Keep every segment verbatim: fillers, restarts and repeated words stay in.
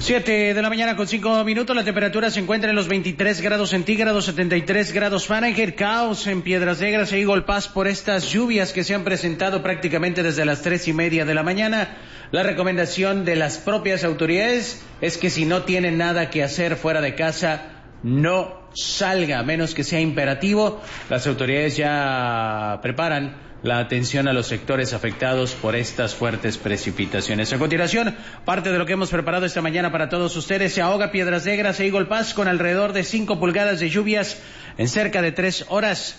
Siete de la mañana con cinco minutos, la temperatura se encuentra en los veintitrés grados centígrados, setenta y tres grados Fahrenheit. Caos en Piedras Negras e Eagle Pass por estas lluvias que se han presentado prácticamente desde las tres y media de la mañana. La recomendación de las propias autoridades es que si no tienen nada que hacer fuera de casa, no salga, a menos que sea imperativo. Las autoridades ya preparan la atención a los sectores afectados por estas fuertes precipitaciones. A continuación, parte de lo que hemos preparado esta mañana para todos ustedes. Se ahoga Piedras Negras e Eagle Pass con alrededor de cinco pulgadas de lluvias en cerca de tres horas.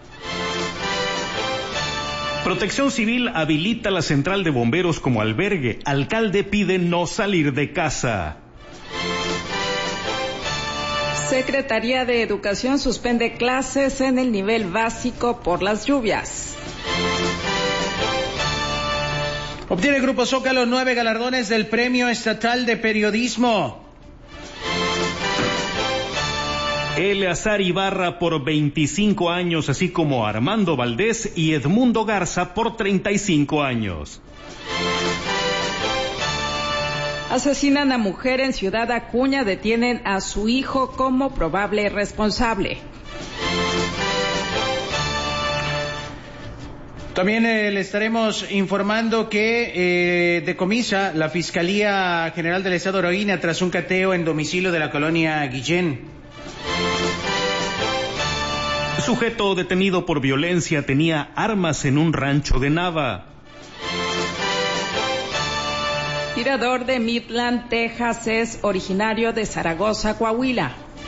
Protección Civil habilita la central de bomberos como albergue. Alcalde pide no salir de casa. Secretaría de Educación suspende clases en el nivel básico por las lluvias. Obtiene Grupo Zócalo nueve galardones del Premio Estatal de Periodismo. Eleazar Ibarra por veinticinco años, así como Armando Valdés y Edmundo Garza por treinta y cinco años. Asesinan a mujer en Ciudad Acuña, detienen a su hijo como probable responsable. También eh, le estaremos informando que eh, decomisa la Fiscalía General del Estado heroína tras un cateo en domicilio de la colonia Guillén. Sujeto detenido por violencia tenía armas en un rancho de Nava. Tirador de Midland, Texas, es originario de Zaragoza, Coahuila.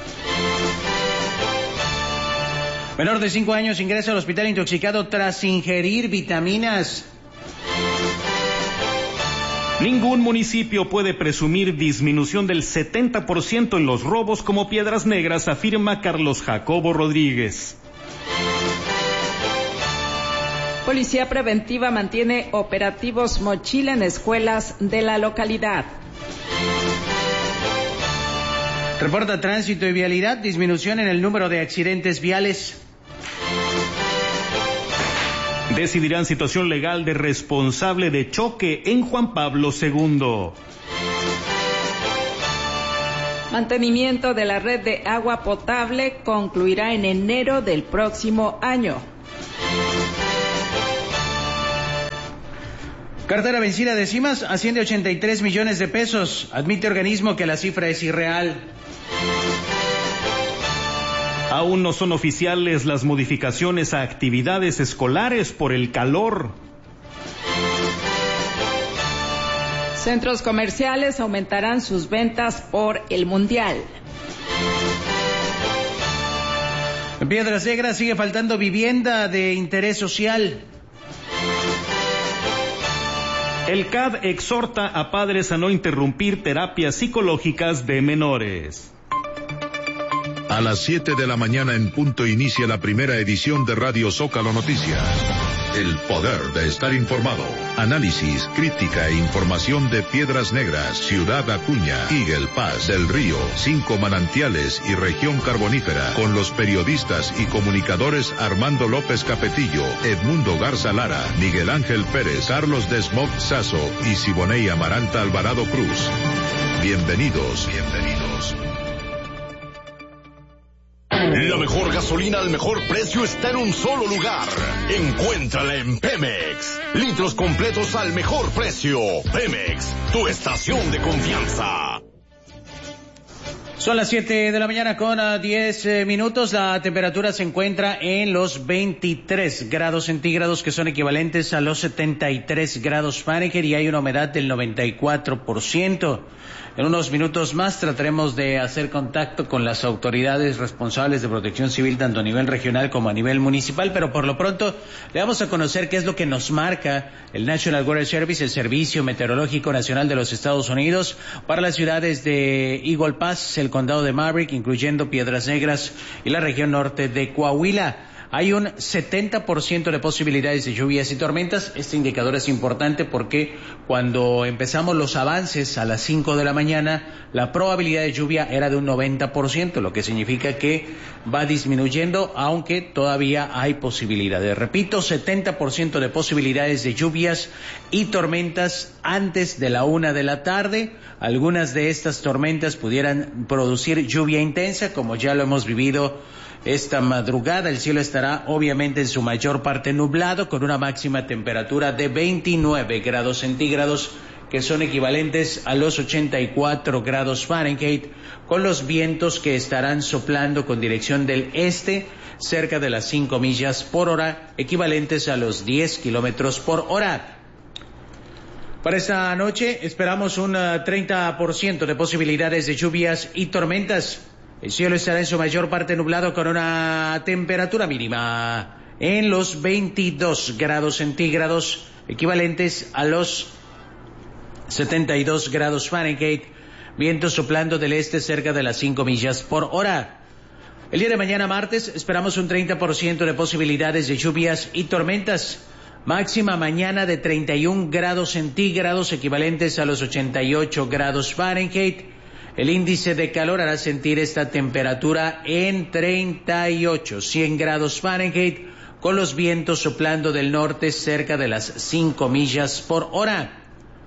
Menor de cinco años ingresa al hospital intoxicado tras ingerir vitaminas. Ningún municipio puede presumir disminución del setenta por ciento en los robos como Piedras Negras, afirma Carlos Jacobo Rodríguez. Policía Preventiva mantiene operativos mochila en escuelas de la localidad. Reporta Tránsito y Vialidad, disminución en el número de accidentes viales. Decidirán situación legal de responsable de choque en Juan Pablo segundo. Mantenimiento de la red de agua potable concluirá en enero del próximo año. Cartera vencida de Cimas asciende a ochenta y tres millones de pesos. Admite organismo que la cifra es irreal. Aún no son oficiales las modificaciones a actividades escolares por el calor. Centros comerciales aumentarán sus ventas por el Mundial. En Piedras Negras sigue faltando vivienda de interés social. El C A D exhorta a padres a no interrumpir terapias psicológicas de menores. A las siete de la mañana en punto inicia la primera edición de Radio Zócalo Noticias. El poder de estar informado. Análisis, crítica e información de Piedras Negras, Ciudad Acuña, Eagle Pass, Del Río, Cinco Manantiales y Región Carbonífera. Con los periodistas y comunicadores Armando López Capetillo, Edmundo Garza Lara, Miguel Ángel Pérez, Carlos Desmog Sazo y Siboney Amaranta Alvarado Cruz. Bienvenidos, bienvenidos. La mejor gasolina al mejor precio está en un solo lugar. Encuéntrala en Pemex. Litros completos al mejor precio. Pemex, tu estación de confianza. Son las siete de la mañana con diez eh, minutos. La temperatura se encuentra en los veintitrés grados centígrados, que son equivalentes a los setenta y tres grados Fahrenheit, y hay una humedad del noventa y cuatro por ciento. En unos minutos más trataremos de hacer contacto con las autoridades responsables de protección civil, tanto a nivel regional como a nivel municipal, pero por lo pronto le vamos a conocer qué es lo que nos marca el National Weather Service, el Servicio Meteorológico Nacional de los Estados Unidos, para las ciudades de Eagle Pass, el condado de Maverick, incluyendo Piedras Negras y la región norte de Coahuila. hay un setenta por ciento de posibilidades de lluvias y tormentas. Este indicador es importante porque cuando empezamos los avances a las cinco de la mañana, la probabilidad de lluvia era de un noventa por ciento, lo que significa que va disminuyendo, aunque todavía hay posibilidades. Repito, setenta por ciento de posibilidades de lluvias y tormentas antes de la una de la tarde. Algunas de estas tormentas pudieran producir lluvia intensa, como ya lo hemos vivido esta madrugada. El cielo estará obviamente en su mayor parte nublado, con una máxima temperatura de veintinueve grados centígrados, que son equivalentes a los ochenta y cuatro grados Fahrenheit, con los vientos que estarán soplando con dirección del este, cerca de las cinco millas por hora, equivalentes a los diez kilómetros por hora. Para esta noche esperamos un treinta por ciento de posibilidades de lluvias y tormentas. El cielo estará en su mayor parte nublado, con una temperatura mínima en los veintidós grados centígrados, equivalentes a los setenta y dos grados Fahrenheit, vientos soplando del este cerca de las cinco millas por hora. El día de mañana martes esperamos un treinta por ciento de posibilidades de lluvias y tormentas. Máxima mañana de treinta y un grados centígrados, equivalentes a los ochenta y ocho grados Fahrenheit. El índice de calor hará sentir esta temperatura en treinta y ocho, cien grados Fahrenheit, con los vientos soplando del norte cerca de las cinco millas por hora.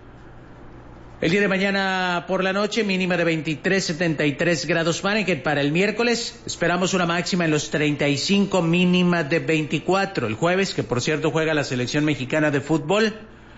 El día de mañana por la noche, mínima de veintitrés, setenta y tres grados Fahrenheit. Para el miércoles esperamos una máxima en los treinta y cinco, mínima de veinticuatro. El jueves, que por cierto juega la selección mexicana de fútbol,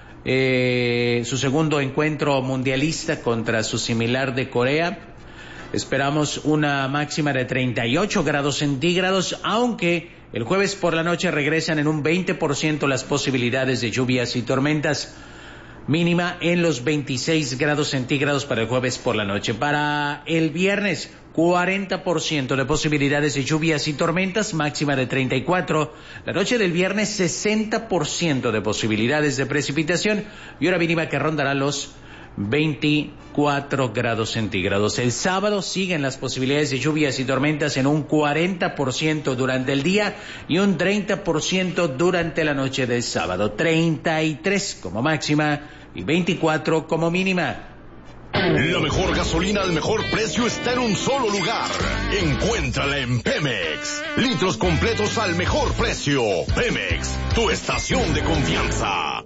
eh, su segundo encuentro mundialista contra su similar de Corea, esperamos una máxima de treinta y ocho grados centígrados, aunque el jueves por la noche regresan en un veinte por ciento las posibilidades de lluvias y tormentas. Mínima en los veintiséis grados centígrados para el jueves por la noche. Para el viernes, cuarenta por ciento de posibilidades de lluvias y tormentas, máxima de treinta y cuatro. La noche del viernes, sesenta por ciento de posibilidades de precipitación y una mínima que rondará los veinticuatro grados centígrados. El sábado siguen las posibilidades de lluvias y tormentas en un cuarenta por ciento durante el día y un treinta por ciento durante la noche del sábado. treinta y tres como máxima y veinticuatro como mínima. La mejor gasolina al mejor precio está en un solo lugar. Encuéntrala en Pemex. Litros completos al mejor precio. Pemex, tu estación de confianza.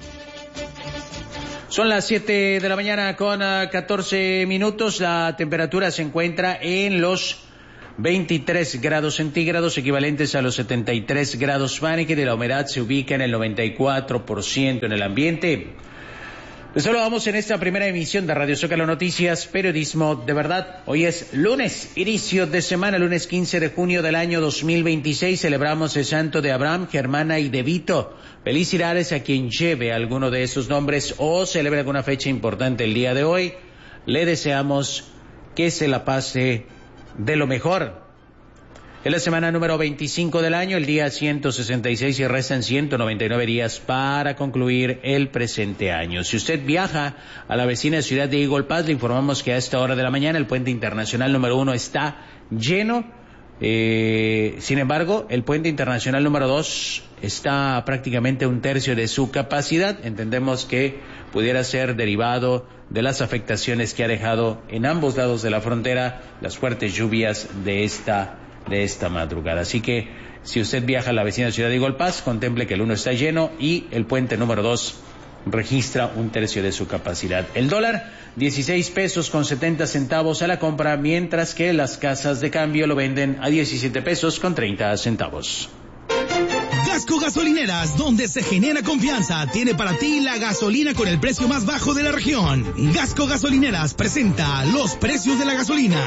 Son las siete de la mañana con uh, catorce minutos. La temperatura se encuentra en los veintitrés grados centígrados, equivalentes a los setenta y tres grados Fahrenheit. La humedad se ubica en el noventa y cuatro por ciento en el ambiente. Les saludamos en esta primera emisión de Radio Zócalo Noticias, periodismo de verdad. Hoy es lunes, inicio de semana, lunes quince de junio del año dos mil veintiséis. Celebramos el santo de Abraham, Germana y de Vito. Felicidades a quien lleve alguno de esos nombres o celebre alguna fecha importante el día de hoy. Le deseamos que se la pase de lo mejor. Es la semana número veinticinco del año, el día ciento sesenta y seis, y restan ciento noventa y nueve días para concluir el presente año. Si usted viaja a la vecina ciudad de Eagle Pass, le informamos que a esta hora de la mañana el puente internacional número uno está lleno. Eh, sin embargo, el puente internacional número dos está prácticamente un tercio de su capacidad. Entendemos que pudiera ser derivado de las afectaciones que ha dejado en ambos lados de la frontera las fuertes lluvias de esta de esta madrugada. Así que si usted viaja a la vecina ciudad de Eagle Pass, contemple que el uno está lleno y el puente número dos registra un tercio de su capacidad. El dólar, dieciséis pesos con setenta centavos a la compra, mientras que las casas de cambio lo venden a diecisiete pesos con treinta centavos. Gasco Gasolineras, donde se genera confianza, tiene para ti la gasolina con el precio más bajo de la región. Gasco Gasolineras presenta los precios de la gasolina.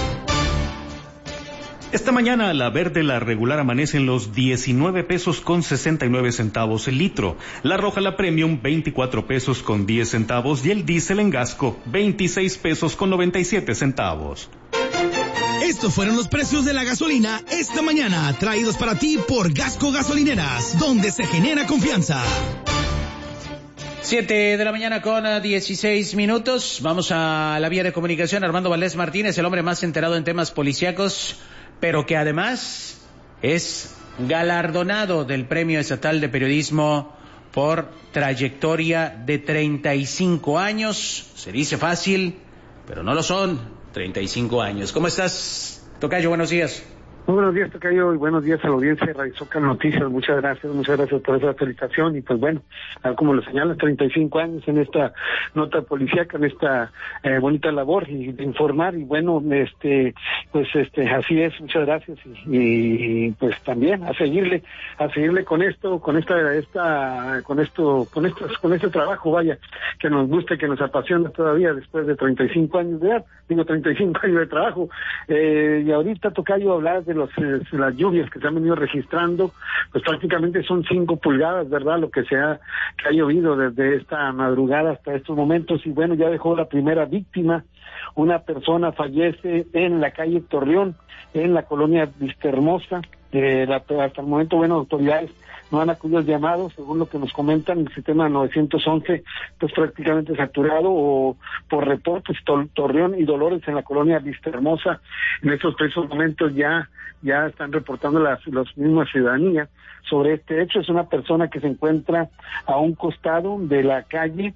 Esta mañana la verde, la regular, amanece en los diecinueve pesos con sesenta y nueve centavos el litro. La roja, la premium, veinticuatro pesos con diez centavos. Y el diésel en Gasco, veintiséis pesos con noventa y siete centavos. Estos fueron los precios de la gasolina esta mañana, traídos para ti por Gasco Gasolineras, donde se genera confianza. Siete de la mañana con dieciséis minutos. Vamos a la vía de comunicación. Armando Valdés Martínez, el hombre más enterado en temas policíacos, pero que además es galardonado del Premio Estatal de Periodismo por trayectoria de treinta y cinco años. Se dice fácil, pero no lo son, treinta y cinco años. ¿Cómo estás, tocayo? Buenos días. Muy buenos días, tocayo, y buenos días a la audiencia de Radio Zócalo Noticias. Muchas gracias, muchas gracias por esa felicitación. Y pues bueno, como lo señalas, treinta y cinco años en esta nota policíaca, en esta eh, bonita labor y de informar. Y bueno, este, pues este, así es, muchas gracias. Y, y pues también a seguirle, a seguirle con esto, con esta, esta, con esto, con estos, con este trabajo, vaya, que nos gusta, que nos apasiona todavía después de treinta y cinco años de edad, digo treinta y cinco años de trabajo. Eh, y ahorita, tocayo, hablar de los eh, las lluvias que se han venido registrando, pues prácticamente son cinco pulgadas, ¿verdad? Lo que se ha, que ha llovido desde esta madrugada hasta estos momentos. Y bueno, ya dejó la primera víctima. Una persona fallece en la calle Torreón, en la colonia Vistahermosa. Eh, la, hasta el momento, bueno, autoridades no han acudido al llamado, según lo que nos comentan, el sistema nueve once, pues prácticamente saturado, o por reportes, Torreón y Dolores en la colonia Vistahermosa, en estos precisos momentos ya, ya están reportando las, los mismos ciudadanía sobre este hecho. Es una persona que se encuentra a un costado de la calle,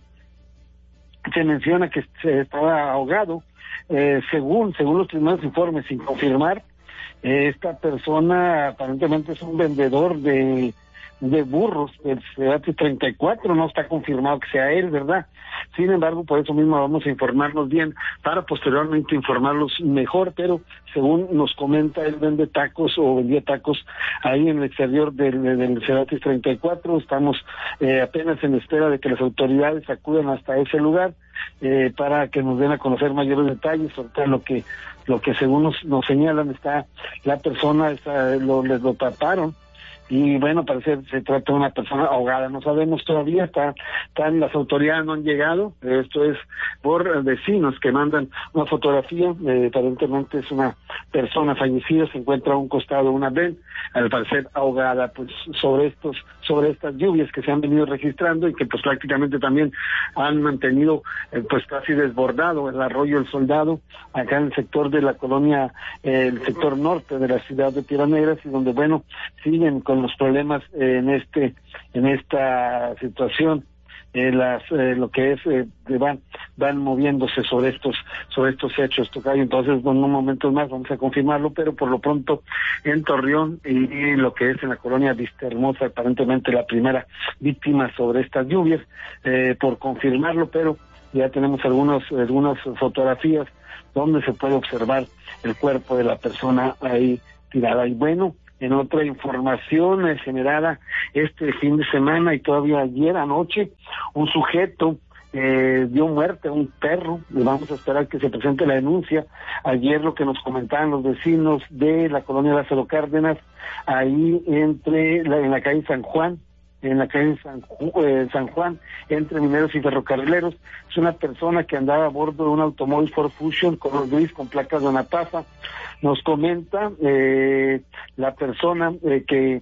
se menciona que se estaba ahogado, eh, según, según los primeros informes, sin confirmar. Eh, esta persona aparentemente es un vendedor de de burros del Cerati treinta y cuatro, no está confirmado que sea él, ¿verdad? Sin embargo, por eso mismo vamos a informarnos bien para posteriormente informarlos mejor, pero según nos comenta, él vende tacos o vendía tacos ahí en el exterior del, del Cerati treinta y cuatro. Estamos eh, apenas en espera de que las autoridades acudan hasta ese lugar eh, para que nos den a conocer mayores detalles sobre todo lo que lo que según nos, nos señalan. Está la persona, está, lo, les lo taparon. Y bueno, parece que se trata de una persona ahogada, no sabemos todavía, está, están, las autoridades no han llegado. Esto es por vecinos que mandan una fotografía, eh, aparentemente es una persona fallecida, se encuentra a un costado de una ven, al parecer ahogada, pues sobre estos, sobre estas lluvias que se han venido registrando y que pues prácticamente también han mantenido eh, pues casi desbordado el arroyo El Soldado, acá en el sector de la colonia, eh, el sector norte de la ciudad de Piedras Negras, y donde bueno, siguen con los problemas eh, en este en esta situación, eh, las eh, lo que es eh, van van moviéndose sobre estos sobre estos hechos, tocayo. Entonces en unos momentos más vamos a confirmarlo, pero por lo pronto en Torreón y, y lo que es en la colonia Vistahermosa, aparentemente la primera víctima sobre estas lluvias, eh, por confirmarlo, pero ya tenemos algunos algunas fotografías donde se puede observar el cuerpo de la persona ahí tirada. Y bueno, en otra información eh, generada este fin de semana y todavía ayer anoche, un sujeto eh, dio muerte a un perro. Le vamos a esperar que se presente la denuncia. Ayer lo que nos comentaban los vecinos de la colonia Lázaro Cárdenas, ahí entre la, en la calle San Juan, en la calle San, eh, San Juan, entre mineros y ferrocarrileros. Es una persona que andaba a bordo de un automóvil Ford Fusion color gris con placas de Anapasa. Nos comenta eh, la persona eh, que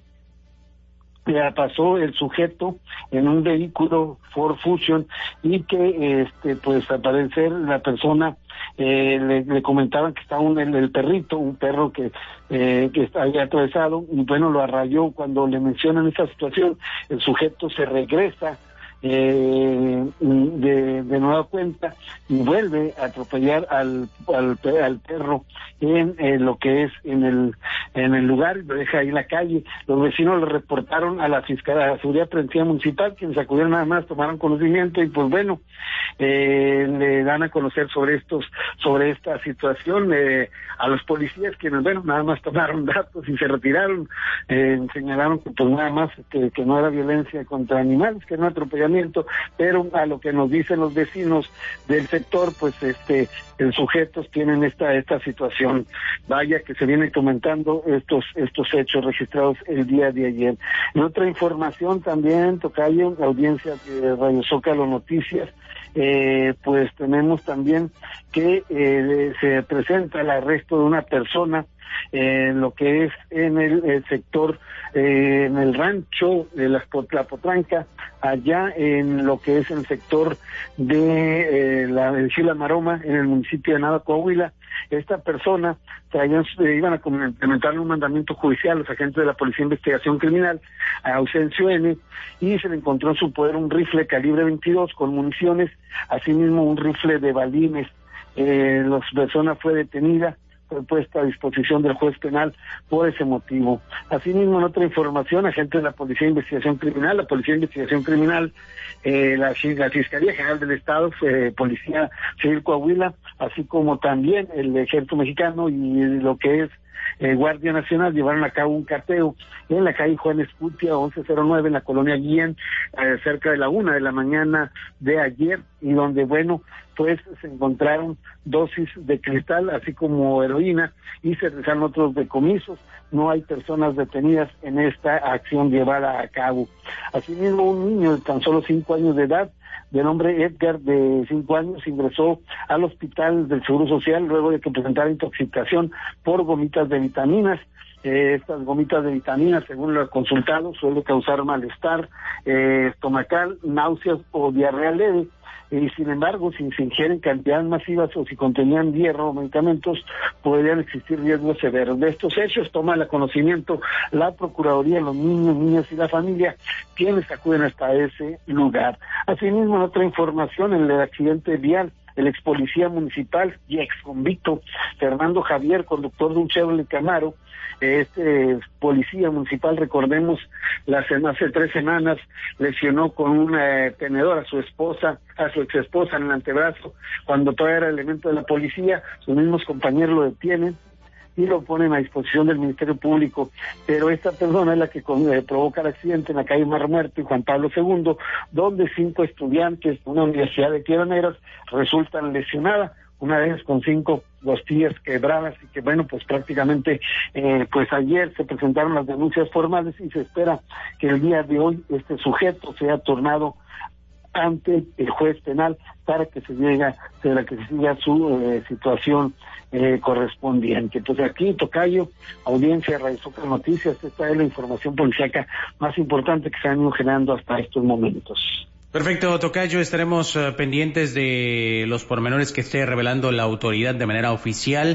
ya pasó el sujeto en un vehículo Ford Fusion y que este pues al parecer la persona eh, le, le comentaban que estaba un, el, el perrito, un perro que eh, que había atravesado, y bueno, lo arrayó. Cuando le mencionan esta situación, el sujeto se regresa eh, de, de nueva cuenta y vuelve a atropellar al, al, al perro en eh, lo que es en el en el lugar, y lo deja ahí en la calle. Los vecinos le reportaron a la Fiscalía, a la Seguridad Preventiva Municipal, quienes acudieron nada más, tomaron conocimiento y pues bueno, eh, le dan a conocer sobre estos, sobre esta situación eh, a los policías, quienes bueno, nada más tomaron datos y se retiraron, eh, señalaron que pues nada más que, que no era violencia contra animales, que no era atropellamiento, pero a lo que nos dicen los vecinos del sector, pues este, los sujetos tienen esta, esta situación. Vaya que se viene comentando estos estos hechos registrados el día de ayer. En otra información también, tocayo, audiencia de Radio Zócalo Noticias, eh, pues tenemos también que eh, se presenta el arresto de una persona en lo que es en el, el sector, eh, en el rancho de la, la Potranca, allá en lo que es el sector de eh, la de Chila Maroma, en el municipio de Nava, Coahuila. Esta persona traían, eh, iban a implementar un mandamiento judicial los agentes de la Policía de Investigación Criminal a Ausencio N, y se le encontró en su poder un rifle calibre veintidós con municiones, asimismo un rifle de balines. Eh, la persona fue detenida, fue puesta a disposición del juez penal por ese motivo. Asimismo, en otra información, agentes de la Policía de Investigación Criminal, la Policía de Investigación Criminal, eh, la, la Fiscalía General del Estado, eh, Policía Civil Coahuila, así como también el Ejército Mexicano y lo que es eh, Guardia Nacional, llevaron a cabo un cateo en la calle Juan Escutia, once cero nueve, en la colonia Guillén, eh, cerca de la una de la mañana de ayer, y donde, bueno, pues se encontraron dosis de cristal, así como heroína, y se realizaron otros decomisos. No hay personas detenidas en esta acción llevada a cabo. Asimismo, un niño de tan solo cinco años de edad, de nombre Edgar, de cinco años, ingresó al hospital del Seguro Social luego de que presentara intoxicación por gomitas de vitaminas. Eh, estas gomitas de vitaminas, según lo consultado, suele causar malestar eh, estomacal, náuseas o diarrea leve. Y sin embargo, si se ingieren cantidades masivas o si contenían hierro o medicamentos, podrían existir riesgos severos. De estos hechos toma el conocimiento la Procuraduría, los niños, niñas y la familia, quienes acuden hasta ese lugar. Asimismo, en otra información, en el accidente vial, el ex policía municipal y ex convicto Fernando Javier, conductor de un Chevrolet Camaro, este policía municipal, recordemos, las, hace tres semanas lesionó con un eh, tenedor a su esposa, a su ex esposa en el antebrazo, cuando todavía era elemento de la policía. Sus mismos compañeros lo detienen y lo ponen a disposición del Ministerio Público, pero esta persona es la que eh, provoca el accidente en la calle Mar Muerto y Juan Pablo segundo, donde cinco estudiantes de una universidad de Piedras Negras resultan lesionadas, una vez con cinco costillas quebradas, y que, bueno, pues prácticamente, eh, pues ayer se presentaron las denuncias formales y se espera que el día de hoy este sujeto sea tornado ante el juez penal para que se llegue, para que se siga su eh, situación eh, correspondiente. Entonces aquí, tocayo, audiencia de Radio Zócalo Noticias, esta es la información policíaca más importante que se han ido generando hasta estos momentos. Perfecto, tocayo, estaremos uh, pendientes de los pormenores que esté revelando la autoridad de manera oficial,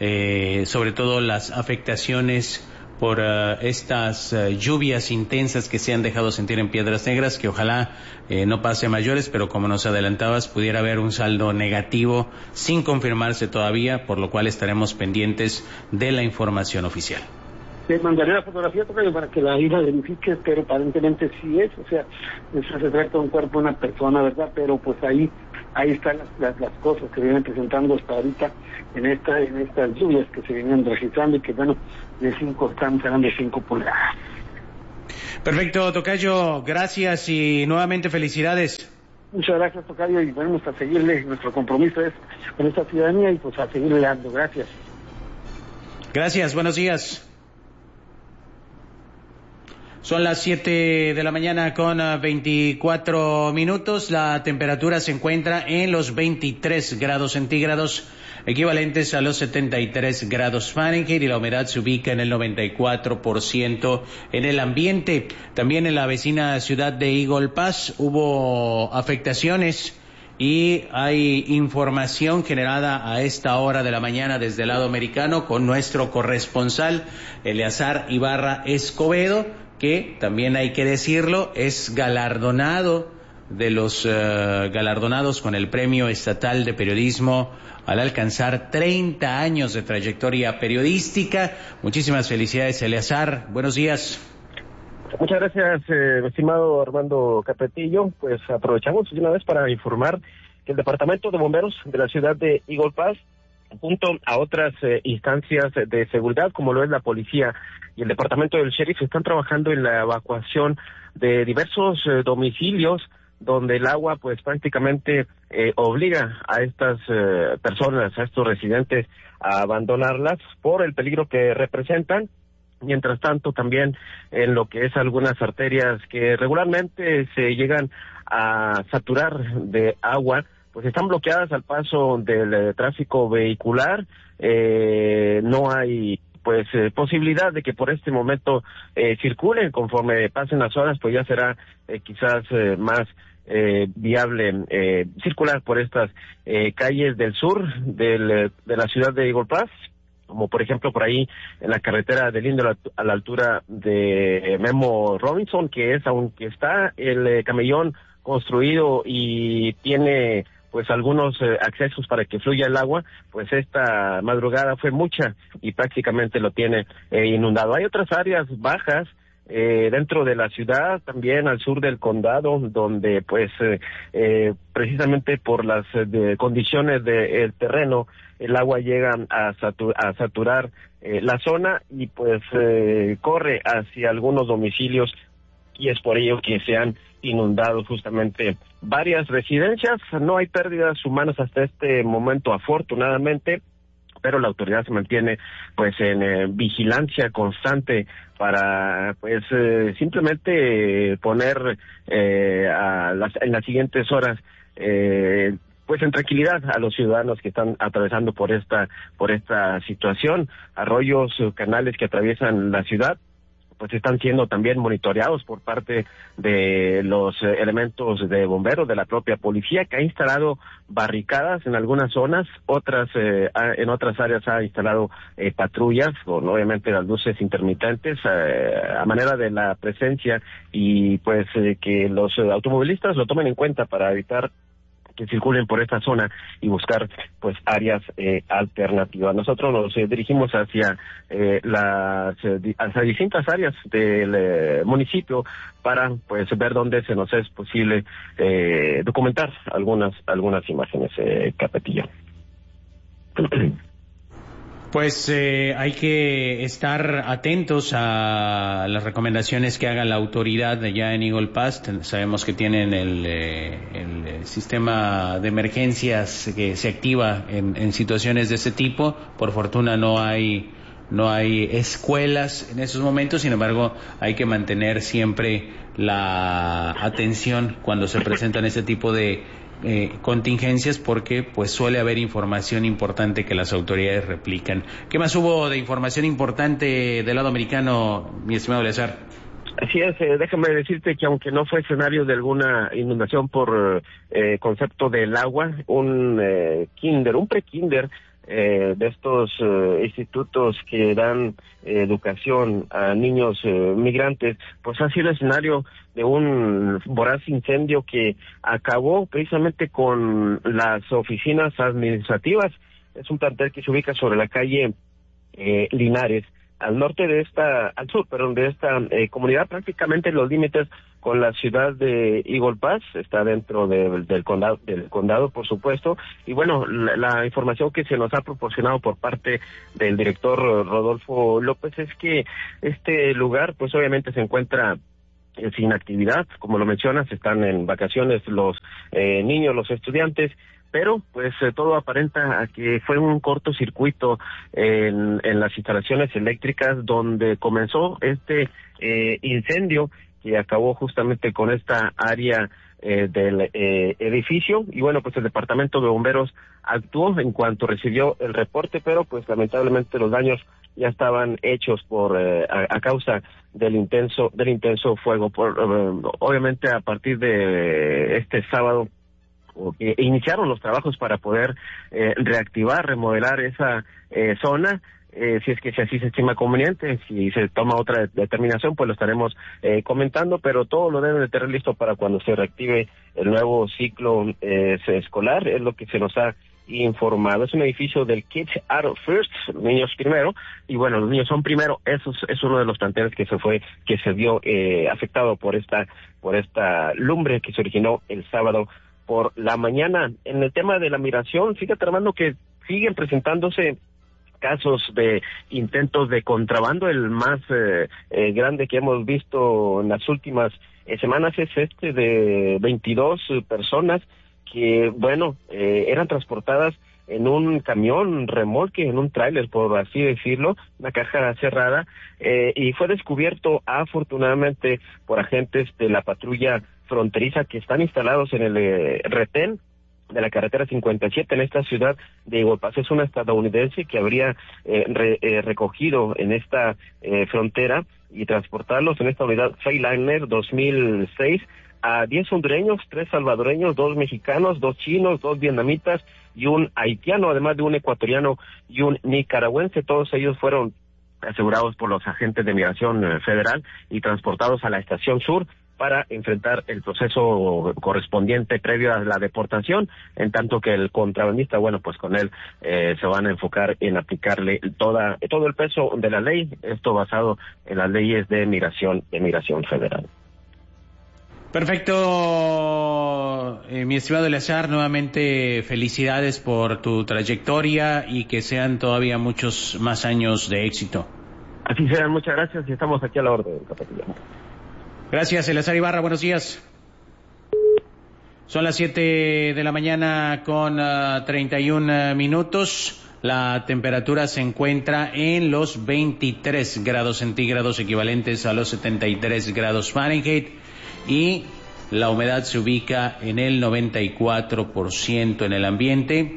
eh, sobre todo las afectaciones por uh, estas uh, lluvias intensas que se han dejado sentir en Piedras Negras, que ojalá eh, no pase a mayores, pero como nos adelantabas, pudiera haber un saldo negativo sin confirmarse todavía, por lo cual estaremos pendientes de la información oficial. Te mandaré la fotografía para que la isla verifique, pero aparentemente sí es, o sea, eso se trata de un cuerpo de una persona, ¿verdad? Pero pues ahí ahí están las, las, las cosas que vienen presentando hasta ahorita en esta en estas lluvias que se vienen registrando, y que, bueno, de cinco estamos hablando de cinco pulgadas. Perfecto, tocayo, gracias y nuevamente felicidades. Muchas gracias, tocayo, y bueno, a seguirle, nuestro compromiso es con esta ciudadanía y pues a seguirle dando. Gracias. Gracias, buenos días. Son las siete de la mañana con veinticuatro minutos. La temperatura se encuentra en los veintitrés grados centígrados, equivalentes a los setenta y tres grados Fahrenheit, y la humedad se ubica en el noventa y cuatro por ciento en el ambiente. También en la vecina ciudad de Eagle Pass hubo afectaciones y hay información generada a esta hora de la mañana desde el lado americano con nuestro corresponsal Eleazar Ibarra Escobedo, que también hay que decirlo, es galardonado de los uh, galardonados con el Premio Estatal de Periodismo al alcanzar treinta años de trayectoria periodística. Muchísimas felicidades, Eleazar. Buenos días. Muchas gracias, eh, estimado Armando Capetillo. Pues aprovechamos de una vez para informar que el Departamento de Bomberos de la ciudad de Eagle Pass, junto a otras eh, instancias de seguridad, como lo es la policía y el departamento del sheriff, están trabajando en la evacuación de diversos eh, domicilios donde el agua pues prácticamente eh, obliga a estas eh, personas, a estos residentes, a abandonarlas por el peligro que representan. Mientras tanto, también en lo que es algunas arterias que regularmente se llegan a saturar de agua, pues están bloqueadas al paso del eh, tráfico vehicular. Eh, no hay pues eh, posibilidad de que por este momento eh, circulen. Conforme pasen las horas, pues ya será eh, quizás eh, más eh, viable eh, circular por estas eh, calles del sur del, de la ciudad de Eagle Pass, como por ejemplo por ahí en la carretera de Lindo a la altura de Memo Robinson, que es, aunque está el eh, camellón construido y tiene pues algunos eh, accesos para que fluya el agua, pues esta madrugada fue mucha y prácticamente lo tiene eh, inundado. Hay otras áreas bajas eh, dentro de la ciudad, también al sur del condado, donde pues eh, eh, precisamente por las eh, de condiciones del terreno, el agua llega a, satu a saturar eh, la zona y pues eh, corre hacia algunos domicilios, y es por ello que se han inundado justamente varias residencias. No hay pérdidas humanas hasta este momento, afortunadamente, pero la autoridad se mantiene pues en eh, vigilancia constante para pues eh, simplemente poner eh, a las, en las siguientes horas eh, pues en tranquilidad a los ciudadanos que están atravesando por esta por esta situación. Arroyos, canales que atraviesan la ciudad pues están siendo también monitoreados por parte de los eh, elementos de bomberos, de la propia policía, que ha instalado barricadas en algunas zonas, otras eh, ha, en otras áreas ha instalado eh, patrullas, con obviamente las luces intermitentes, eh, a manera de la presencia, y pues eh, que los eh, automovilistas lo tomen en cuenta para evitar que circulen por esta zona y buscar pues áreas eh, alternativas. Nosotros nos eh, dirigimos hacia eh, las eh, hacia distintas áreas del eh, municipio para pues ver dónde se nos es posible eh, documentar algunas algunas imágenes, eh, Capetillo. Pues eh, hay que estar atentos a las recomendaciones que haga la autoridad allá en Eagle Pass. Sabemos que tienen el, eh, el sistema de emergencias que se activa en, en situaciones de ese tipo. Por fortuna no hay no hay escuelas en esos momentos, sin embargo hay que mantener siempre la atención cuando se presentan este tipo de Eh, contingencias, porque pues suele haber información importante que las autoridades replican. ¿Qué más hubo de información importante del lado americano, mi estimado Eleazar? Así es, eh, déjame decirte que aunque no fue escenario de alguna inundación por eh, concepto del agua, un eh, kinder, un pre-kinder eh, de estos eh, institutos que dan eh, educación a niños eh, migrantes, pues ha sido escenario de un voraz incendio que acabó precisamente con las oficinas administrativas. Es un plantel que se ubica sobre la calle eh, Linares, al norte de esta, al sur, perdón, de esta eh, comunidad, prácticamente en los límites con la ciudad de Eagle Pass, está dentro de, del condado, del condado, por supuesto. Y bueno, la, la información que se nos ha proporcionado por parte del director Rodolfo López es que este lugar, pues obviamente se encuentra sin actividad, como lo mencionas, están en vacaciones los eh, niños, los estudiantes, pero pues eh, todo aparenta a que fue un cortocircuito en, en las instalaciones eléctricas donde comenzó este eh, incendio que acabó justamente con esta área eh, del eh, edificio. Y bueno, pues el departamento de bomberos actuó en cuanto recibió el reporte, pero pues lamentablemente los daños ya estaban hechos por eh, a, a causa del intenso del intenso fuego. Por, uh, obviamente a partir de este sábado eh, iniciaron los trabajos para poder eh, reactivar, remodelar esa eh, zona. Eh, si es que si así se estima conveniente, si se toma otra determinación, pues lo estaremos eh, comentando, pero todo lo deben de tener listo para cuando se reactive el nuevo ciclo eh, escolar, es lo que se nos ha informado. Es un edificio del Kids Are First, niños primero, y bueno, los niños son primero. Eso es, es uno de los planteles que se fue, que se vio eh, afectado por esta, por esta lumbre que se originó el sábado por la mañana. En el tema de la migración, fíjate, Armando, que siguen presentándose casos de intentos de contrabando. El más eh, eh, grande que hemos visto en las últimas eh, semanas es este de veintidós personas que, bueno, eh, eran transportadas en un camión remolque, en un tráiler, por así decirlo, una caja cerrada, eh, y fue descubierto afortunadamente por agentes de la patrulla fronteriza que están instalados en el eh, retén de la carretera cincuenta y siete en esta ciudad de Igualpás. Es una estadounidense que habría eh, re, eh, recogido en esta eh, frontera y transportarlos en esta unidad Freightliner dos mil seis a diez hondureños, tres salvadoreños, dos mexicanos, dos chinos, dos vietnamitas y un haitiano, además de un ecuatoriano y un nicaragüense. Todos ellos fueron asegurados por los agentes de migración federal y transportados a la estación sur para enfrentar el proceso correspondiente previo a la deportación, en tanto que el contrabandista, bueno, pues con él eh, se van a enfocar en aplicarle toda todo el peso de la ley, esto basado en las leyes de migración de migración federal. Perfecto, eh, mi estimado Eleazar, nuevamente felicidades por tu trayectoria y que sean todavía muchos más años de éxito. Así sean, muchas gracias y estamos aquí a la orden, capitán. Gracias, Eleazar Ibarra, buenos días. Son las siete de la mañana con uh, treinta y un uh, minutos. La temperatura se encuentra en los veintitrés grados centígrados, equivalentes a los setenta y tres grados Fahrenheit. Y la humedad se ubica en el noventa y cuatro por ciento en el ambiente.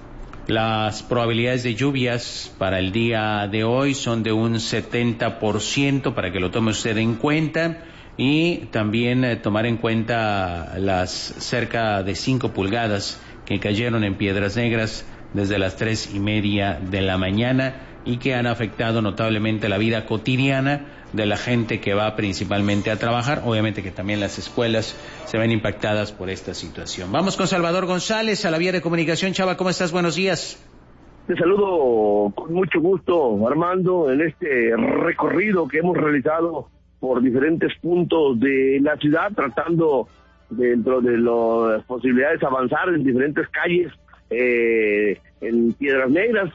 Las probabilidades de lluvias para el día de hoy son de un setenta por ciento, para que lo tome usted en cuenta, y también eh, tomar en cuenta las cerca de cinco pulgadas que cayeron en Piedras Negras desde las tres y media de la mañana y que han afectado notablemente la vida cotidiana de la gente que va principalmente a trabajar. Obviamente que también las escuelas se ven impactadas por esta situación. Vamos con Salvador González a la vía de comunicación. Chava, ¿cómo estás? Buenos días. Te saludo con mucho gusto, Armando, en este recorrido que hemos realizado por diferentes puntos de la ciudad, tratando dentro de las posibilidades de avanzar en diferentes calles eh, en Piedras Negras.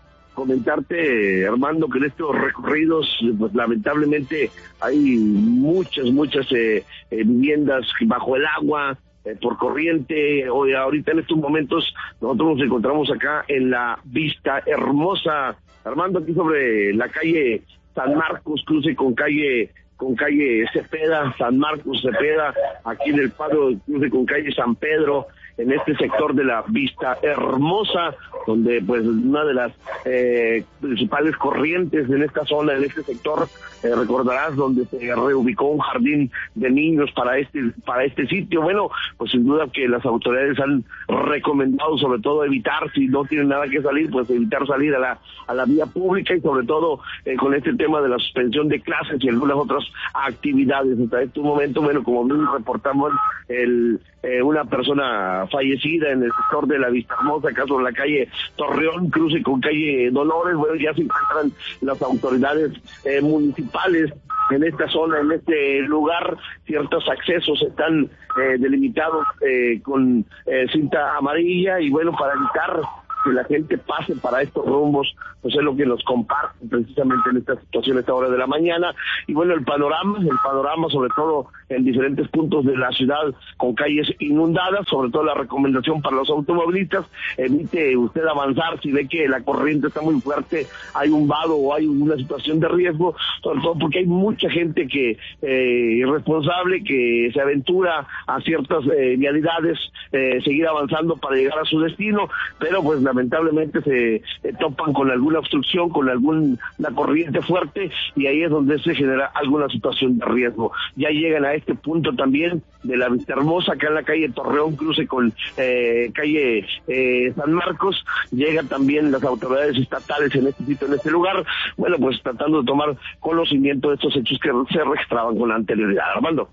Comentarte, Armando, que en estos recorridos, pues lamentablemente hay muchas, muchas eh, eh, viviendas bajo el agua, eh, por corriente. Hoy, ahorita en estos momentos, nosotros nos encontramos acá en la Vista Hermosa, Armando, aquí sobre la calle San Marcos, cruce con calle con calle Cepeda, San Marcos Cepeda, aquí en el Pado, cruce con calle San Pedro, en este sector de la Vista Hermosa, donde pues una de las eh, principales corrientes en esta zona, en este sector, eh, recordarás, donde se reubicó un jardín de niños para este para este sitio. Bueno, pues sin duda que las autoridades han recomendado sobre todo evitar, si no tienen nada que salir, pues evitar salir a la a la vía pública, y sobre todo eh, con este tema de la suspensión de clases y algunas otras actividades. Hasta este momento, bueno, como bien reportamos, el eh, una persona fallecida en el sector de la Vista Hermosa, acá sobre la calle Torreón, cruce con calle Dolores. Bueno, ya se encuentran las autoridades eh, municipales en esta zona, en este lugar. Ciertos accesos están eh, delimitados eh, con eh, cinta amarilla, y bueno, para evitar que la gente pase para estos rumbos, pues es lo que nos comparte precisamente en esta situación, a esta hora de la mañana. Y bueno, el panorama, el panorama sobre todo en diferentes puntos de la ciudad con calles inundadas, sobre todo la recomendación para los automovilistas: evite usted avanzar si ve que la corriente está muy fuerte, hay un vado o hay una situación de riesgo, sobre todo porque hay mucha gente que eh, irresponsable, que se aventura a ciertas eh, vialidades, eh, seguir avanzando para llegar a su destino, pero pues lamentablemente se eh, topan con alguna obstrucción, con alguna corriente fuerte, y ahí es donde se genera alguna situación de riesgo. Ya llegan a este punto también de la Vista Hermosa, acá en la calle Torreón, cruce con eh, calle eh, San Marcos. Llegan también las autoridades estatales en este sitio, en este lugar, bueno, pues tratando de tomar conocimiento de estos hechos que se registraban con anterioridad. Armando.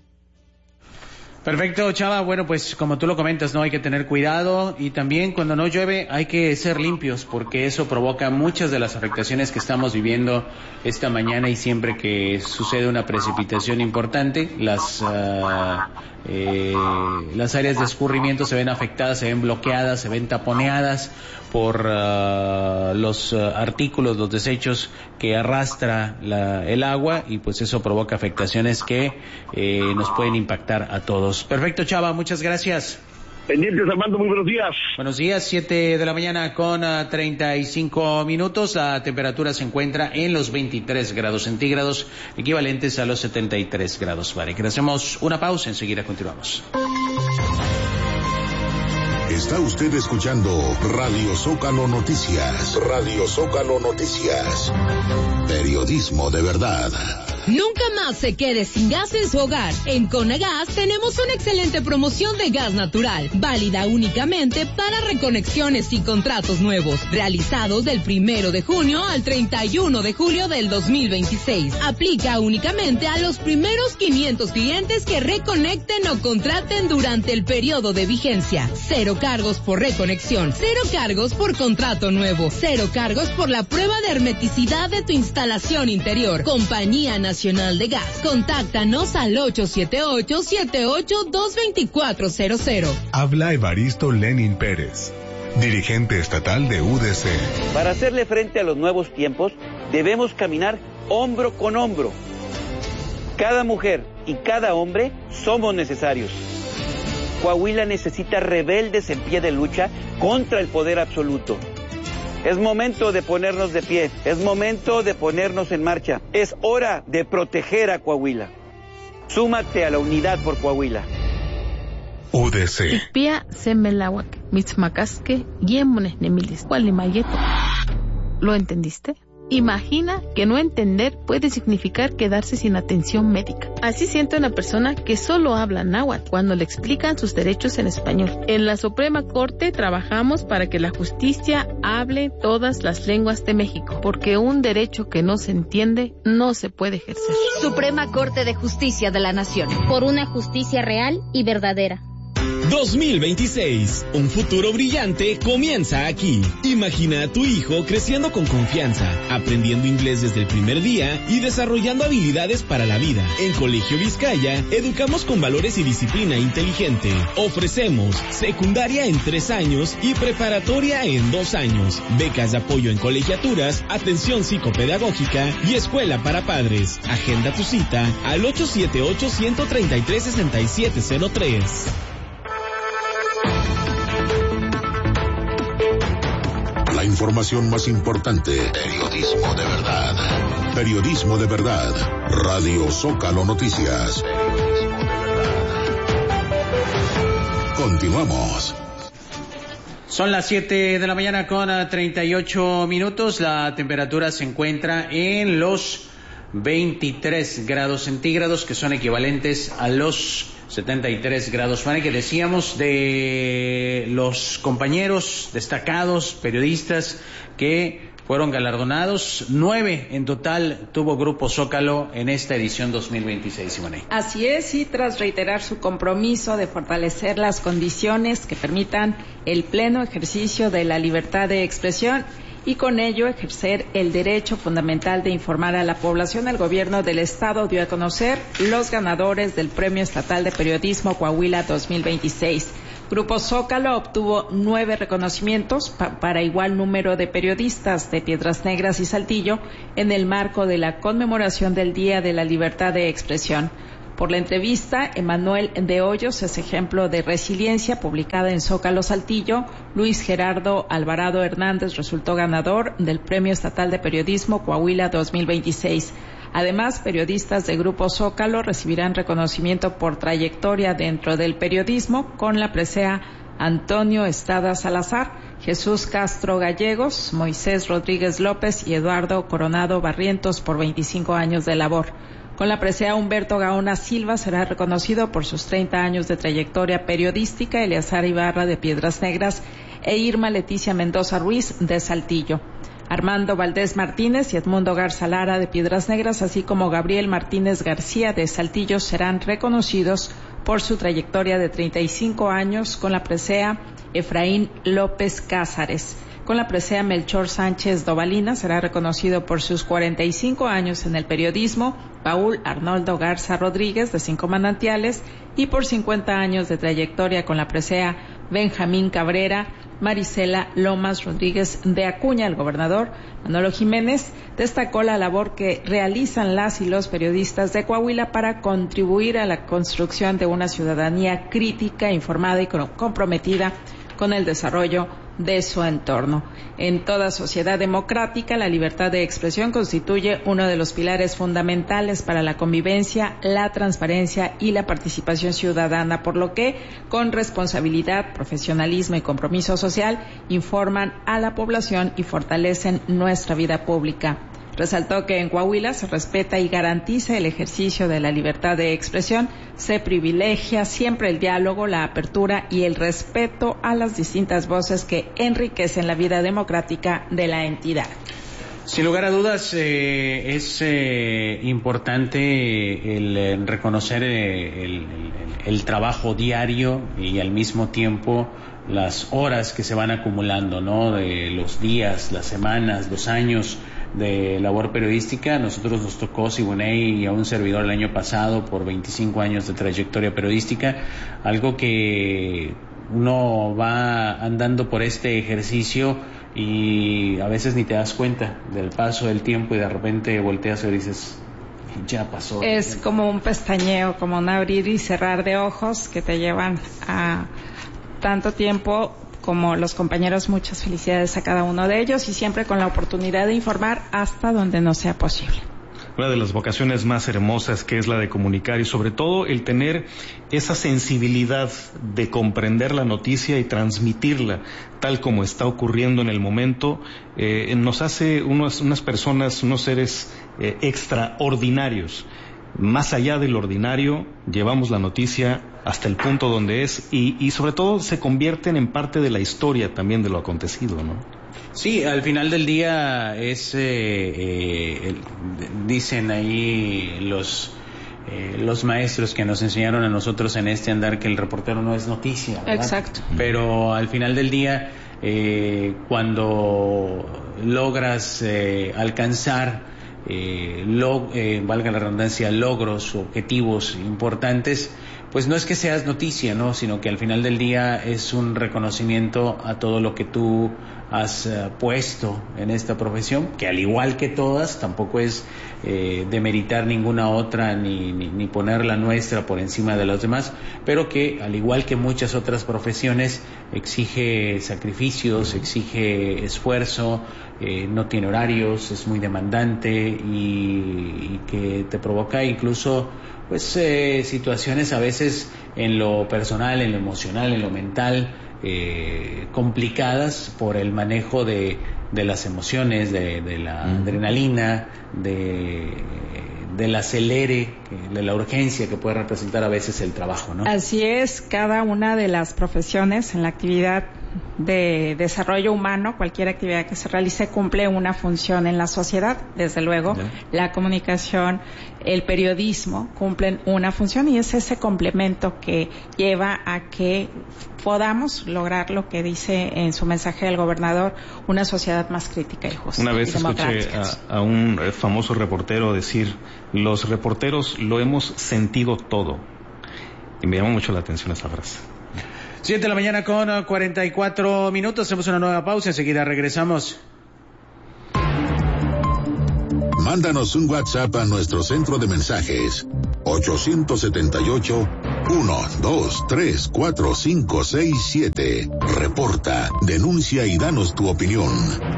Perfecto, Chava. Bueno, pues como tú lo comentas, no hay que tener cuidado, y también cuando no llueve hay que ser limpios, porque eso provoca muchas de las afectaciones que estamos viviendo esta mañana, y siempre que sucede una precipitación importante, las uh, eh, las áreas de escurrimiento se ven afectadas, se ven bloqueadas, se ven taponeadas por uh, los uh, artículos, los desechos que arrastra la, el agua, y pues eso provoca afectaciones que eh, nos pueden impactar a todos. Perfecto, Chava, muchas gracias. Pendientes, Armando, muy buenos días. Buenos días, siete de la mañana con uh, treinta y cinco minutos. La temperatura se encuentra en los veintitrés grados centígrados, equivalentes a los setenta y tres grados Fahrenheit. Hacemos una pausa, enseguida continuamos. Esta Está usted escuchando Radio Zócalo Noticias. Radio Zócalo Noticias. Periodismo de verdad. Nunca más se quede sin gas en su hogar. En Conagas tenemos una excelente promoción de gas natural, válida únicamente para reconexiones y contratos nuevos, realizados del primero de junio al treinta y uno de julio del dos mil veintiséis. Aplica únicamente a los primeros quinientos clientes que reconecten o contraten durante el periodo de vigencia. Cero cargos por reconexión, cero cargos por contrato nuevo, cero cargos por la prueba de hermeticidad de tu instalación interior. Compañía Nacional de Gas. Contáctanos al ocho siete ocho, siete ocho dos, dos cuatro cero cero. Habla Evaristo Lenin Pérez, dirigente estatal de U D C. Para hacerle frente a los nuevos tiempos, debemos caminar hombro con hombro. Cada mujer y cada hombre somos necesarios. Coahuila necesita rebeldes en pie de lucha contra el poder absoluto. Es momento de ponernos de pie, es momento de ponernos en marcha. Es hora de proteger a Coahuila. Súmate a la unidad por Coahuila. U D C. Pia semelawak, mitzmacasque, yemones nemilis, gualimayeto. ¿Lo entendiste? Imagina que no entender puede significar quedarse sin atención médica. Así siente una persona que solo habla náhuatl cuando le explican sus derechos en español. En la Suprema Corte trabajamos para que la justicia hable todas las lenguas de México, porque un derecho que no se entiende no se puede ejercer. Suprema Corte de Justicia de la Nación. Por una justicia real y verdadera. dos mil veintiséis. Un futuro brillante comienza aquí. Imagina a tu hijo creciendo con confianza, aprendiendo inglés desde el primer día y desarrollando habilidades para la vida. En Colegio Vizcaya, educamos con valores y disciplina inteligente. Ofrecemos secundaria en tres años y preparatoria en dos años. Becas de apoyo en colegiaturas, atención psicopedagógica y escuela para padres. Agenda tu cita al ocho siete ocho, uno tres tres, seis siete cero tres. La información más importante. Periodismo de verdad. Periodismo de verdad. Radio Zócalo Noticias. Continuamos. Son las siete de la mañana con treinta y ocho minutos. La temperatura se encuentra en los veintitrés grados centígrados, que son equivalentes a los setenta y tres grados Fahrenheit. Decíamos de los compañeros destacados, periodistas que fueron galardonados. Nueve en total tuvo Grupo Zócalo en esta edición dos mil veintiséis, Simone. Así es, y tras reiterar su compromiso de fortalecer las condiciones que permitan el pleno ejercicio de la libertad de expresión y con ello ejercer el derecho fundamental de informar a la población, el gobierno del estado dio a conocer los ganadores del Premio Estatal de Periodismo Coahuila dos mil veintiséis. Grupo Zócalo obtuvo nueve reconocimientos pa- para igual número de periodistas de Piedras Negras y Saltillo en el marco de la conmemoración del Día de la Libertad de Expresión. Por la entrevista, Emanuel de Hoyos es ejemplo de resiliencia, publicada en Zócalo Saltillo. Luis Gerardo Alvarado Hernández resultó ganador del Premio Estatal de Periodismo Coahuila dos mil veintiséis. Además, periodistas de Grupo Zócalo recibirán reconocimiento por trayectoria dentro del periodismo con la presea Antonio Estrada Salazar, Jesús Castro Gallegos, Moisés Rodríguez López y Eduardo Coronado Barrientos por veinticinco años de labor. Con la presea Humberto Gaona Silva será reconocido por sus treinta años de trayectoria periodística Eleazar Ibarra de Piedras Negras e Irma Leticia Mendoza Ruiz de Saltillo. Armando Valdés Martínez y Edmundo Garza Lara de Piedras Negras, así como Gabriel Martínez García de Saltillo, serán reconocidos por su trayectoria de treinta y cinco años con la presea Efraín López Cázares. Con la presea Melchor Sánchez Dovalina será reconocido por sus cuarenta y cinco años en el periodismo Paul Arnoldo Garza Rodríguez de Cinco Manantiales y por cincuenta años de trayectoria con la presea Benjamín Cabrera Marisela Lomas Rodríguez de Acuña. El gobernador Manolo Jiménez destacó la labor que realizan las y los periodistas de Coahuila para contribuir a la construcción de una ciudadanía crítica, informada y comprometida con el desarrollo de su entorno. En toda sociedad democrática, la libertad de expresión constituye uno de los pilares fundamentales para la convivencia, la transparencia y la participación ciudadana, por lo que, con responsabilidad, profesionalismo y compromiso social, informan a la población y fortalecen nuestra vida pública. Resaltó que en Coahuila se respeta y garantiza el ejercicio de la libertad de expresión, se privilegia siempre el diálogo, la apertura y el respeto a las distintas voces que enriquecen la vida democrática de la entidad. Sin lugar a dudas, eh, es eh, importante el, el reconocer eh, el, el, el trabajo diario y al mismo tiempo las horas que se van acumulando, ¿no? De los días, las semanas, los años de labor periodística. A nosotros nos tocó, Siboney y a un servidor el año pasado, por veinticinco años de trayectoria periodística, algo que uno va andando por este ejercicio y a veces ni te das cuenta del paso del tiempo y de repente volteas y dices, ya pasó. Es como un pestañeo, como un abrir y cerrar de ojos que te llevan a tanto tiempo. Como los compañeros, muchas felicidades a cada uno de ellos y siempre con la oportunidad de informar hasta donde no sea posible. Una de las vocaciones más hermosas, que es la de comunicar, y sobre todo el tener esa sensibilidad de comprender la noticia y transmitirla tal como está ocurriendo en el momento, eh, nos hace unos, unas personas, unos seres eh, extraordinarios. Más allá del ordinario, llevamos la noticia hasta el punto donde es y, y sobre todo se convierten en parte de la historia también de lo acontecido, ¿no? Sí, al final del día es, eh, eh, el, dicen ahí los eh, los maestros que nos enseñaron a nosotros en este andar que el reportero no es noticia, ¿verdad? Exacto. Pero al final del día, eh, cuando logras eh, alcanzar Eh, log, eh, valga la redundancia, logros, objetivos importantes, pues no es que seas noticia, ¿no? Sino que al final del día es un reconocimiento a todo lo que tú has uh, puesto en esta profesión, que al igual que todas, tampoco es eh, demeritar ninguna otra ni, ni, ni poner la nuestra por encima de las demás, pero que al igual que muchas otras profesiones exige sacrificios, exige esfuerzo, eh, no tiene horarios, es muy demandante y, y que te provoca incluso pues eh, situaciones a veces en lo personal, en lo emocional, en lo mental, eh, complicadas por el manejo de, de las emociones, de, de la mm. adrenalina, de, del acelere, de la urgencia que puede representar a veces el trabajo, ¿no? Así es, cada una de las profesiones en la actividad de desarrollo humano, cualquier actividad que se realice cumple una función en la sociedad, desde luego, yeah. La comunicación, el periodismo cumplen una función y es ese complemento que lleva a que podamos lograr lo que dice en su mensaje el gobernador, una sociedad más crítica y justa. Una vez escuché a, a un famoso reportero decir, los reporteros lo hemos sentido todo, y me llamó mucho la atención esa frase. Siete de la mañana con cuarenta y cuatro minutos, hacemos una nueva pausa, enseguida regresamos. Mándanos un WhatsApp a nuestro centro de mensajes ocho siete ocho, uno, dos, tres, cuatro, cinco, seis, siete. Reporta, denuncia y danos tu opinión.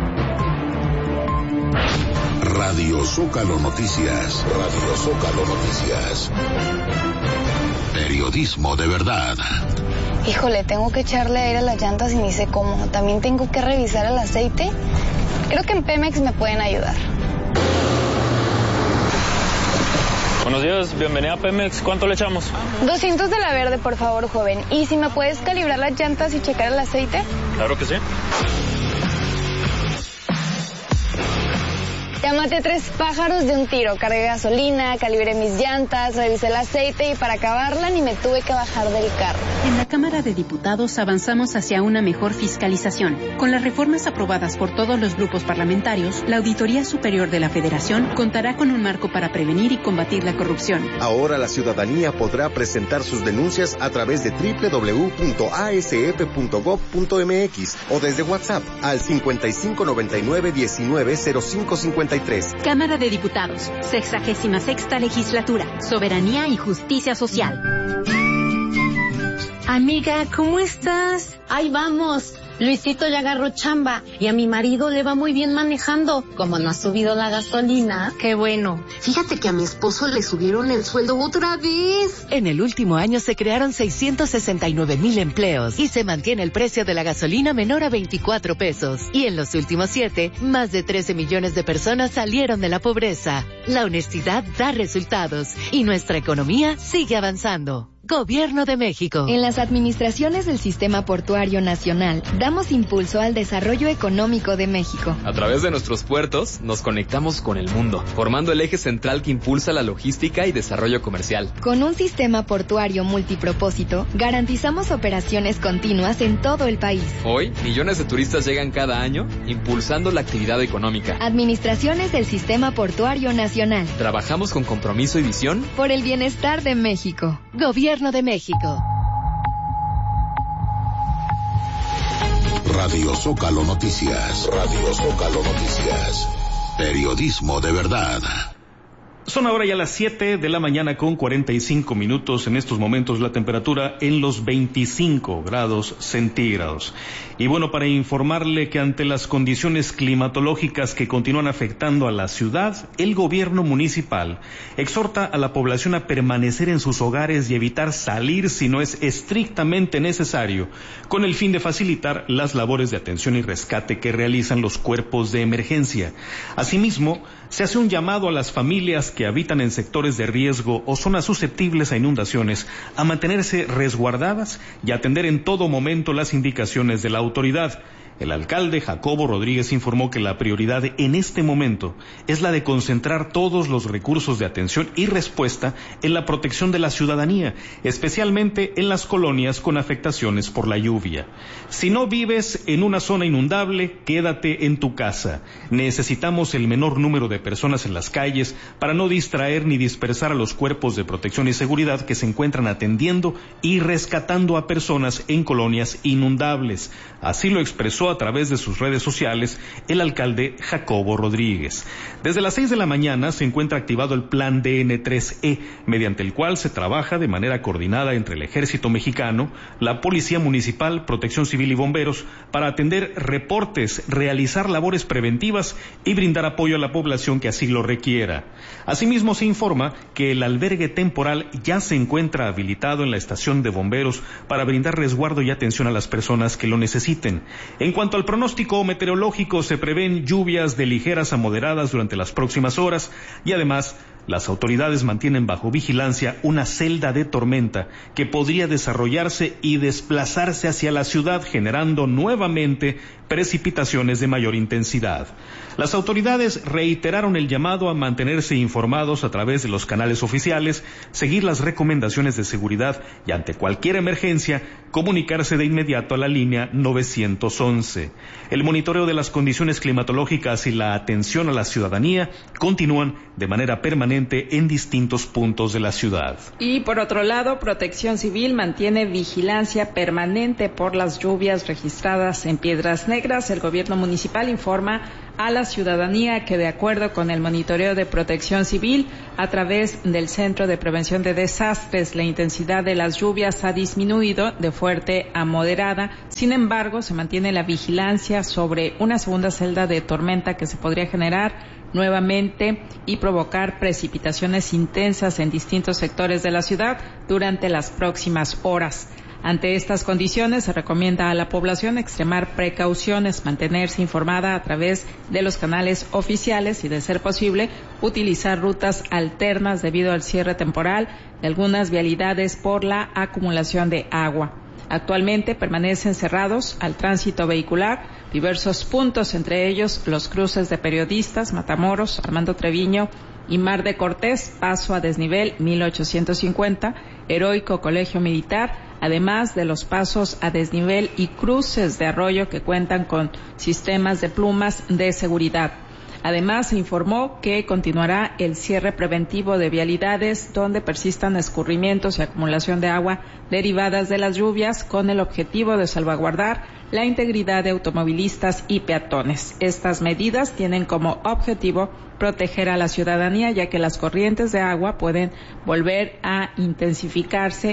Radio Zócalo Noticias. Radio Zócalo Noticias. Periodismo de verdad. Híjole, tengo que echarle aire a las llantas y ni sé cómo. También tengo que revisar el aceite. Creo que en Pemex me pueden ayudar. Buenos días, bienvenida a Pemex. ¿Cuánto le echamos? doscientos de la verde, por favor, joven. ¿Y si me puedes calibrar las llantas y checar el aceite? Claro que sí. Ya maté tres pájaros de un tiro. Cargué gasolina, calibré mis llantas, revisé el aceite y para acabarla ni me tuve que bajar del carro. En la Cámara de Diputados avanzamos hacia una mejor fiscalización. Con las reformas aprobadas por todos los grupos parlamentarios, la Auditoría Superior de la Federación contará con un marco para prevenir y combatir la corrupción. Ahora la ciudadanía podrá presentar sus denuncias a través de doble u doble u doble u punto a s f punto gob punto m x o desde WhatsApp al cincuenta y cinco noventa y nueve diecinueve cero cinco cincuenta y tres. Cámara de Diputados, sexagésima sexta legislatura, soberanía y justicia social. Amiga, ¿cómo estás? Ahí vamos. Luisito ya agarró chamba y a mi marido le va muy bien manejando. Como no ha subido la gasolina, qué bueno. Fíjate que a mi esposo le subieron el sueldo otra vez. En el último año se crearon seiscientos sesenta y nueve mil empleos y se mantiene el precio de la gasolina menor a veinticuatro pesos. Y en los últimos siete, más de trece millones de personas salieron de la pobreza. La honestidad da resultados y nuestra economía sigue avanzando. Gobierno de México. En las administraciones del Sistema Portuario Nacional, damos impulso al desarrollo económico de México. A través de nuestros puertos, nos conectamos con el mundo, formando el eje central que impulsa la logística y desarrollo comercial. Con un sistema portuario multipropósito, garantizamos operaciones continuas en todo el país. Hoy, millones de turistas llegan cada año, impulsando la actividad económica. Administraciones del Sistema Portuario Nacional. Trabajamos con compromiso y visión por el bienestar de México. Gobierno de México. Radio Zócalo Noticias. Radio Zócalo Noticias. Periodismo de verdad. Son ahora ya las siete de la mañana con cuarenta y cinco minutos. En estos momentos la temperatura en los veinticinco grados centígrados. Y bueno, para informarle que ante las condiciones climatológicas que continúan afectando a la ciudad, el gobierno municipal exhorta a la población a permanecer en sus hogares y evitar salir si no es estrictamente necesario, con el fin de facilitar las labores de atención y rescate que realizan los cuerpos de emergencia. Asimismo, se hace un llamado a las familias que habitan en sectores de riesgo o zonas susceptibles a inundaciones a mantenerse resguardadas y atender en todo momento las indicaciones de la autoridad. El alcalde Jacobo Rodríguez informó que la prioridad en este momento es la de concentrar todos los recursos de atención y respuesta en la protección de la ciudadanía, especialmente en las colonias con afectaciones por la lluvia. Si no vives en una zona inundable, quédate en tu casa. Necesitamos el menor número de personas en las calles para no distraer ni dispersar a los cuerpos de protección y seguridad que se encuentran atendiendo y rescatando a personas en colonias inundables. Así lo expresó a través de sus redes sociales el alcalde Jacobo Rodríguez. Desde las seis de la mañana se encuentra activado el plan D N tres E, mediante el cual se trabaja de manera coordinada entre el Ejército Mexicano, la Policía Municipal, Protección Civil y Bomberos para atender reportes, realizar labores preventivas y brindar apoyo a la población que así lo requiera. Asimismo, se informa que el albergue temporal ya se encuentra habilitado en la estación de bomberos para brindar resguardo y atención a las personas que lo necesiten. En cuanto al pronóstico meteorológico, se prevén lluvias de ligeras a moderadas durante las próximas horas y además las autoridades mantienen bajo vigilancia una celda de tormenta que podría desarrollarse y desplazarse hacia la ciudad, generando nuevamente precipitaciones de mayor intensidad. Las autoridades reiteraron el llamado a mantenerse informados a través de los canales oficiales, seguir las recomendaciones de seguridad y ante cualquier emergencia, comunicarse de inmediato a la línea novecientos once. El monitoreo de las condiciones climatológicas y la atención a la ciudadanía continúan de manera permanente en distintos puntos de la ciudad. Y por otro lado, Protección Civil mantiene vigilancia permanente por las lluvias registradas en Piedras Negras. El gobierno municipal informa a la ciudadanía que, de acuerdo con el monitoreo de Protección Civil a través del Centro de Prevención de Desastres, la intensidad de las lluvias ha disminuido de fuerte a moderada. Sin embargo, se mantiene la vigilancia sobre una segunda celda de tormenta que se podría generar nuevamente y provocar precipitaciones intensas en distintos sectores de la ciudad durante las próximas horas. Ante estas condiciones, se recomienda a la población extremar precauciones, mantenerse informada a través de los canales oficiales y, de ser posible, utilizar rutas alternas debido al cierre temporal de algunas vialidades por la acumulación de agua. Actualmente permanecen cerrados al tránsito vehicular diversos puntos, entre ellos los cruces de Periodistas, Matamoros, Armando Treviño y Mar de Cortés, paso a desnivel mil ochocientos cincuenta, Heroico Colegio Militar, además de los pasos a desnivel y cruces de arroyo que cuentan con sistemas de plumas de seguridad. Además, se informó que continuará el cierre preventivo de vialidades donde persistan escurrimientos y acumulación de agua derivadas de las lluvias, con el objetivo de salvaguardar la integridad de automovilistas y peatones. Estas medidas tienen como objetivo proteger a la ciudadanía, ya que las corrientes de agua pueden volver a intensificarse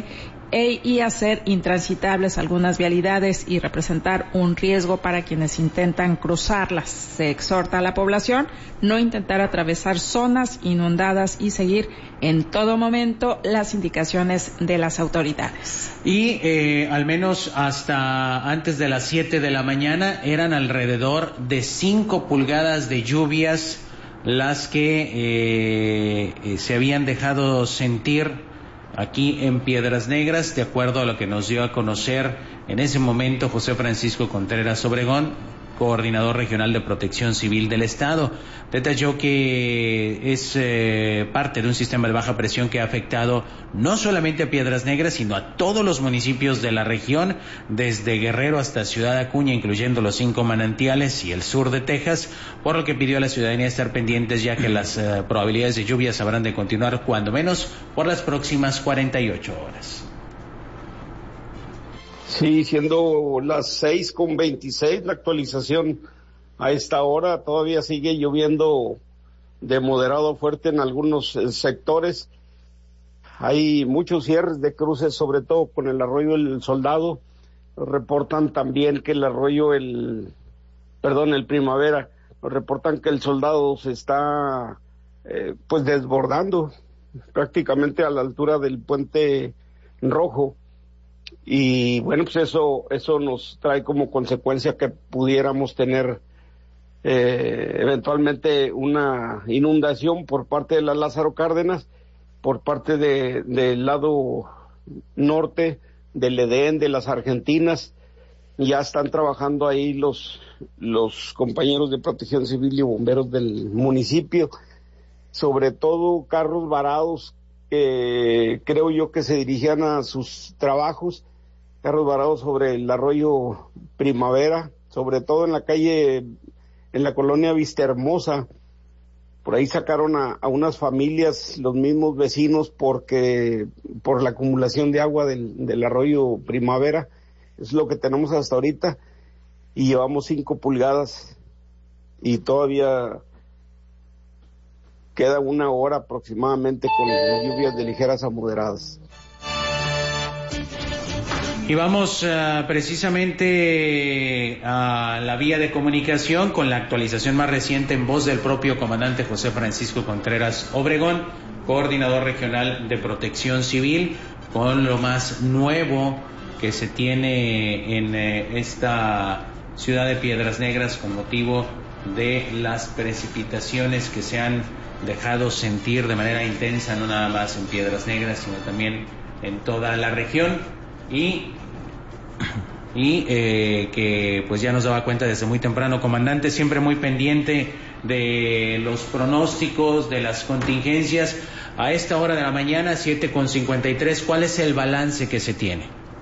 e, y hacer intransitables algunas vialidades y representar un riesgo para quienes intentan cruzarlas. Se exhorta a la población no intentar atravesar zonas inundadas y seguir en todo momento las indicaciones de las autoridades. Y eh, al menos hasta antes de las siete de la mañana eran alrededor de cinco pulgadas de lluvias las que eh, eh, se habían dejado sentir aquí en Piedras Negras, de acuerdo a lo que nos dio a conocer en ese momento José Francisco Contreras Obregón, coordinador regional de Protección Civil del Estado. Detalló que es eh, parte de un sistema de baja presión que ha afectado no solamente a Piedras Negras, sino a todos los municipios de la región, desde Guerrero hasta Ciudad Acuña, incluyendo los cinco manantiales y el sur de Texas, por lo que pidió a la ciudadanía estar pendientes, ya que las eh, probabilidades de lluvias habrán de continuar cuando menos por las próximas cuarenta y ocho horas. Sí, siendo las seis con veintiséis, la actualización a esta hora, todavía sigue lloviendo de moderado a fuerte en algunos eh, sectores. Hay muchos cierres de cruces, sobre todo con el arroyo El Soldado. Reportan también que el arroyo el, perdón, el Primavera, reportan que el Soldado se está eh, pues desbordando prácticamente a la altura del Puente Rojo. Y bueno, pues eso eso nos trae como consecuencia que pudiéramos tener eh, eventualmente una inundación por parte de la Lázaro Cárdenas, por parte de del lado norte del Edén, de las Argentinas. Ya están trabajando ahí los los compañeros de Protección Civil y bomberos del municipio, sobre todo carros varados, Eh, creo yo que se dirigían a sus trabajos, carros varados sobre el arroyo Primavera, sobre todo en la calle, en la colonia Vistahermosa. Por ahí sacaron a, a unas familias, los mismos vecinos, porque por la acumulación de agua del, del arroyo Primavera. Es lo que tenemos hasta ahorita, y llevamos cinco pulgadas y todavía queda una hora aproximadamente con las lluvias de ligeras a moderadas. Y vamos uh, precisamente a la vía de comunicación con la actualización más reciente en voz del propio comandante José Francisco Contreras Obregón, coordinador regional de Protección Civil, con lo más nuevo que se tiene en eh, esta ciudad de Piedras Negras con motivo de las precipitaciones que se han dejado sentir de manera intensa, no nada más en Piedras Negras, sino también en toda la región, y y eh, que pues ya nos daba cuenta desde muy temprano, comandante, siempre muy pendiente de los pronósticos, de las contingencias. A esta hora de la mañana, siete con cincuenta y tres, ¿cuál es el balance que se tiene?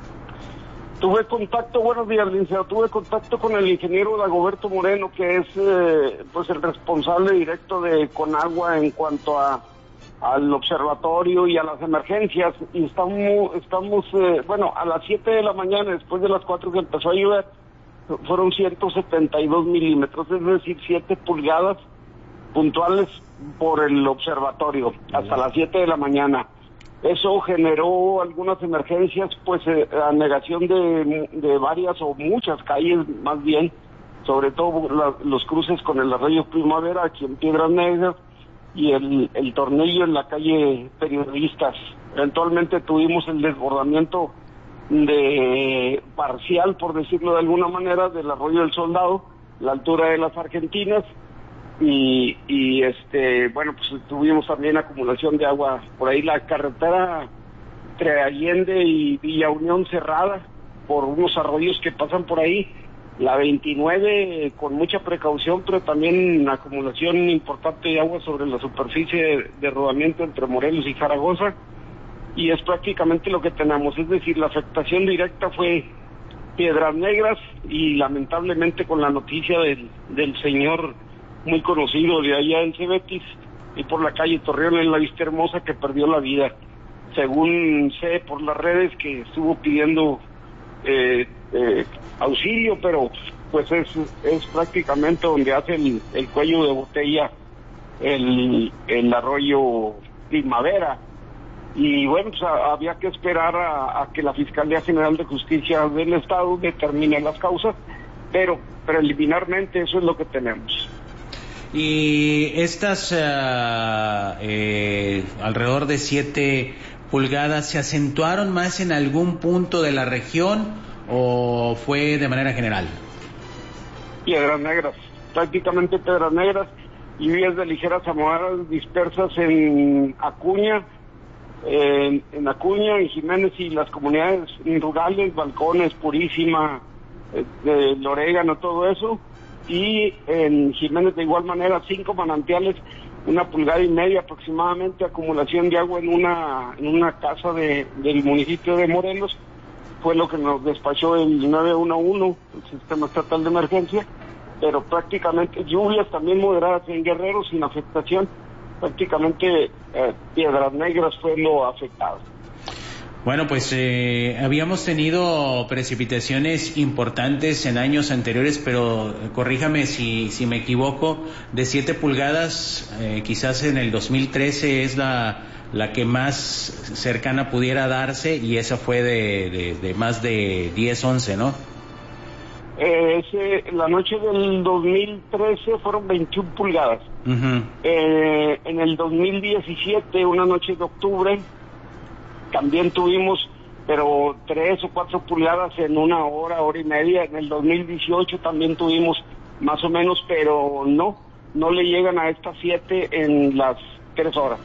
Tuve contacto, buenos días, licenciado, tuve contacto con el ingeniero Dagoberto Moreno, que es eh, pues el responsable directo de Conagua en cuanto a al observatorio y a las emergencias, y estamos, estamos eh, bueno, a las siete de la mañana, después de las cuatro que empezó a llover, fueron ciento setenta y dos milímetros, es decir, siete pulgadas puntuales por el observatorio, hasta las siete de la mañana. Eso generó algunas emergencias, pues eh, a negación de, de varias o muchas calles, más bien, sobre todo la, los cruces con el arroyo Primavera aquí en Piedras Negras, y el, el Tornillo en la calle Periodistas. Eventualmente tuvimos el desbordamiento de parcial, por decirlo de alguna manera, del arroyo del Soldado, la altura de las Argentinas, y, y este, bueno, pues tuvimos también acumulación de agua por ahí, la carretera entre Allende y Villa Unión cerrada por unos arroyos que pasan por ahí, la veintinueve con mucha precaución, pero también acumulación importante de agua sobre la superficie de, de rodamiento entre Morelos y Zaragoza, y es prácticamente lo que tenemos, es decir, la afectación directa fue Piedras Negras, y lamentablemente con la noticia del, del señor muy conocido de allá en Cebetis y por la calle Torreón en la Vistahermosa, que perdió la vida, según sé por las redes que estuvo pidiendo eh, eh, auxilio, pero pues es, es prácticamente donde hace el, el cuello de botella el, el arroyo Primavera. y bueno, pues a, había que esperar a, a que la Fiscalía General de Justicia del Estado determine las causas, pero preliminarmente eso es lo que tenemos. Y estas uh, eh, alrededor de siete pulgadas, ¿se acentuaron más en algún punto de la región o fue de manera general? Piedras Negras, prácticamente Piedras Negras, lluvias de ligeras a moderadas dispersas en Acuña, en, en Acuña, en Jiménez y las comunidades rurales, Balcones, Purísima, eh, de El Orégano, todo eso, y en Jiménez de igual manera cinco manantiales, una pulgada y media aproximadamente, acumulación de agua en una en una casa de, del municipio de Morelos, fue lo que nos despachó el nueve uno uno, el Sistema Estatal de Emergencia, pero prácticamente lluvias también moderadas en Guerrero sin afectación, prácticamente eh, Piedras Negras fue lo afectado. Bueno, pues eh, habíamos tenido precipitaciones importantes en años anteriores, pero corríjame si, si me equivoco, de siete pulgadas, eh, quizás en el dos mil trece es la, la que más cercana pudiera darse, y esa fue de, de, de más de diez, once, ¿no? Eh, ese, la noche del dos mil trece fueron veintiuna pulgadas. Uh-huh. Eh, en el dos mil diecisiete, una noche de octubre, también tuvimos, pero tres o cuatro pulgadas en una hora, hora y media. En el dos mil dieciocho también tuvimos más o menos, pero no, no le llegan a estas siete en las tres horas.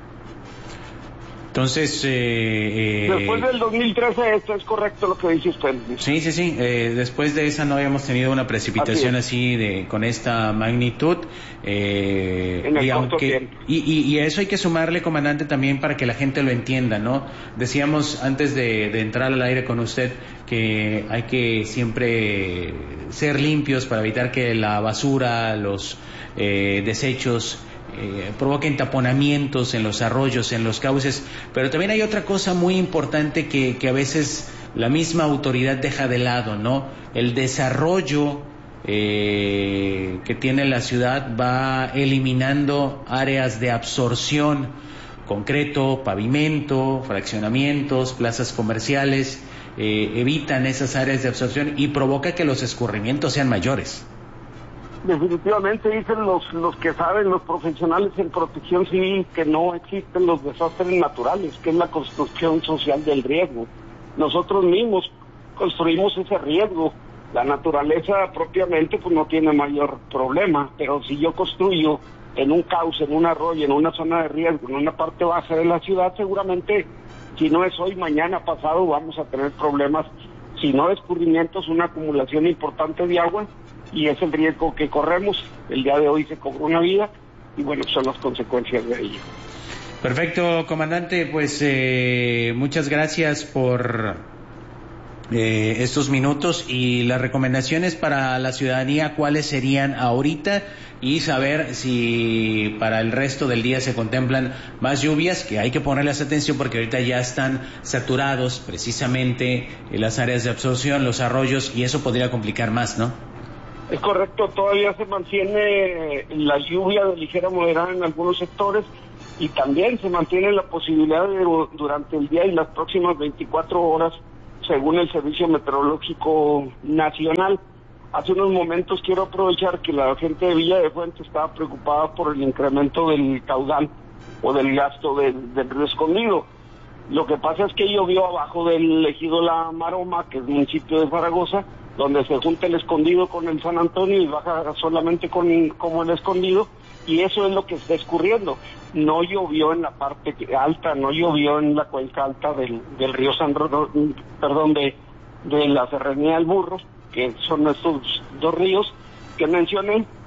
Entonces, eh, eh, después del dos mil trece, esto es correcto lo que dice usted. Sí, sí, sí. Eh, después de esa no habíamos tenido una precipitación así, así de con esta magnitud. Eh, en el y, aunque, y, y, y a eso hay que sumarle, comandante, también para que la gente lo entienda, ¿no? Decíamos antes de, de entrar al aire con usted que hay que siempre ser limpios para evitar que la basura, los eh, desechos Eh, provoquen taponamientos en los arroyos, en los cauces, pero también hay otra cosa muy importante que, que a veces la misma autoridad deja de lado, ¿no? El desarrollo eh, que tiene la ciudad va eliminando áreas de absorción, concreto, pavimento, fraccionamientos, plazas comerciales, eh, evitan esas áreas de absorción y provoca que los escurrimientos sean mayores. Definitivamente dicen los los que saben, los profesionales en protección civil, que no existen los desastres naturales, que es la construcción social del riesgo. Nosotros mismos construimos ese riesgo. La naturaleza propiamente pues no tiene mayor problema, pero si yo construyo en un cauce, en un arroyo, en una zona de riesgo, en una parte baja de la ciudad, seguramente si no es hoy, mañana, pasado, vamos a tener problemas, si no escurrimientos, una acumulación importante de agua, y es el riesgo que corremos. El día de hoy se cobró una vida y bueno, son las consecuencias de ello. Perfecto, comandante, pues eh, muchas gracias por eh, estos minutos y las recomendaciones para la ciudadanía, cuáles serían ahorita, y saber si para el resto del día se contemplan más lluvias, que hay que ponerles atención porque ahorita ya están saturados precisamente en las áreas de absorción, los arroyos, y eso podría complicar más, ¿no? Es correcto, todavía se mantiene la lluvia de ligera moderada en algunos sectores, y también se mantiene la posibilidad de durante el día y las próximas veinticuatro horas, según el Servicio Meteorológico Nacional. Hace unos momentos quiero aprovechar que la gente de Villa de Fuentes estaba preocupada por el incremento del caudal o del gasto del, del Río Escondido. Lo que pasa es que llovió abajo del ejido La Maroma, que es municipio de Zaragoza, donde se junta el Escondido con el San Antonio y baja solamente con como el Escondido, y eso es lo que está escurriendo. No llovió en la parte alta, no llovió en la cuenca alta del, del río San perdón, de, de la Serranía del Burro, que son estos dos ríos que mencioné,